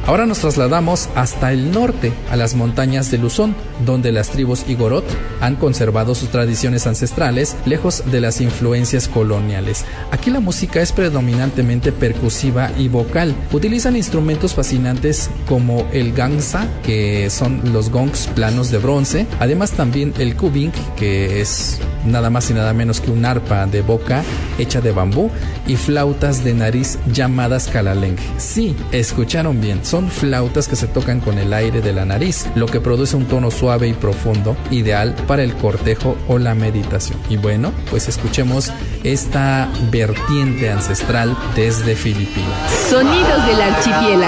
Ahora nos trasladamos hasta el norte, a las montañas de Luzón, donde las tribus Igorot han conservado sus tradiciones ancestrales, lejos de las influencias coloniales. Aquí la música es predominantemente percusiva y vocal. Utilizan instrumentos fascinantes como el gangsa, que son los gongs planos de bronce, además también el kubing, que es nada más y nada menos que un arpa de boca hecha de bambú, y flautas de nariz llamadas calaleng. Sí, escucharon bien, son flautas que se tocan con el aire de la nariz, lo que produce un tono suave y profundo, ideal para el cortejo o la meditación. Y bueno, pues escuchemos esta vertiente ancestral desde Filipinas. Sonidos del archipiélago.